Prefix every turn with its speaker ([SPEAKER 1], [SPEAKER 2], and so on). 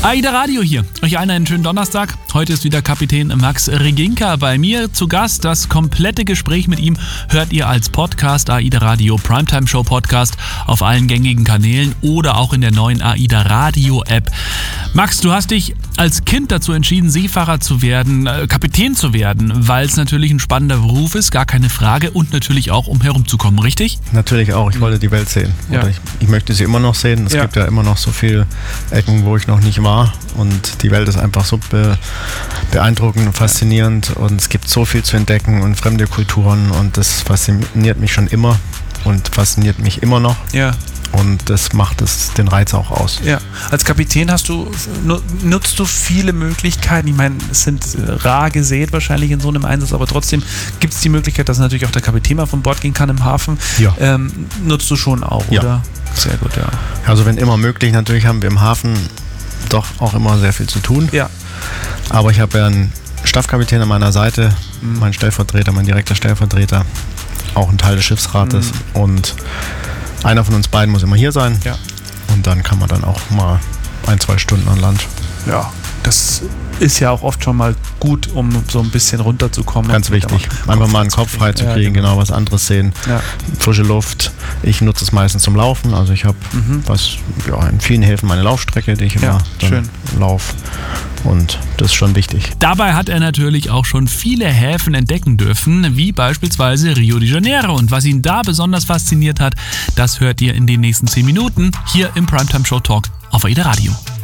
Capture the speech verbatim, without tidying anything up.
[SPEAKER 1] AIDA Radio hier. Euch allen einen schönen Donnerstag. Heute ist wieder Kapitän Max Reginka bei mir zu Gast. Das komplette Gespräch mit ihm hört ihr als Podcast, AIDA Radio Primetime Show Podcast, auf allen gängigen Kanälen oder auch in der neuen AIDA Radio App. Max, du hast dich als Kind dazu entschieden, Seefahrer zu werden, äh, Kapitän zu werden, weil es natürlich ein spannender Beruf ist, gar keine Frage, und natürlich auch, um herumzukommen, richtig?
[SPEAKER 2] Natürlich auch. Ich wollte die Welt sehen.
[SPEAKER 1] Ja.
[SPEAKER 2] Oder ich, ich möchte sie immer noch sehen. Es
[SPEAKER 1] Ja.
[SPEAKER 2] gibt ja immer noch so viele Ecken, wo ich noch nicht war. Und die Welt ist einfach so be- beeindruckend und faszinierend. Und es gibt so viel zu entdecken und fremde Kulturen. Und das fasziniert mich schon immer und fasziniert mich immer noch.
[SPEAKER 1] Ja.
[SPEAKER 2] Und das macht es den Reiz auch aus.
[SPEAKER 1] Ja, als Kapitän hast du, nutzt du viele Möglichkeiten. Ich meine, es sind rar gesät wahrscheinlich in so einem Einsatz, aber trotzdem gibt es die Möglichkeit, dass natürlich auch der Kapitän mal von Bord gehen kann im Hafen.
[SPEAKER 2] Ja.
[SPEAKER 1] Ähm, nutzt du schon auch,
[SPEAKER 2] Ja.
[SPEAKER 1] oder? Sehr gut, ja.
[SPEAKER 2] Also wenn immer möglich, natürlich haben wir im Hafen doch auch immer sehr viel zu tun.
[SPEAKER 1] Ja.
[SPEAKER 2] Aber ich habe ja einen Staffkapitän an meiner Seite, mhm. mein Stellvertreter, mein direkter Stellvertreter, auch ein Teil des Schiffsrates. Mhm. Und einer von uns beiden muss immer hier sein.
[SPEAKER 1] Ja.
[SPEAKER 2] Und dann kann man dann auch mal ein, zwei Stunden an Land.
[SPEAKER 1] Ja, das ist ja auch oft schon mal gut, um so ein bisschen runterzukommen.
[SPEAKER 2] Ganz wichtig. Einfach mal einen Kopf frei zu kriegen, ja, genau. genau, was anderes sehen. Ja. Frische Luft. Ich nutze es meistens zum Laufen. Also ich habe mhm. was ja, in vielen Häfen meine Laufstrecke, die ich immer
[SPEAKER 1] ja,
[SPEAKER 2] dann laufe. Und das ist schon wichtig.
[SPEAKER 1] Dabei hat er natürlich auch schon viele Häfen entdecken dürfen, wie beispielsweise Rio de Janeiro. Und was ihn da besonders fasziniert hat, das hört ihr in den nächsten zehn Minuten hier im Primetime Show Talk auf AIDA Radio.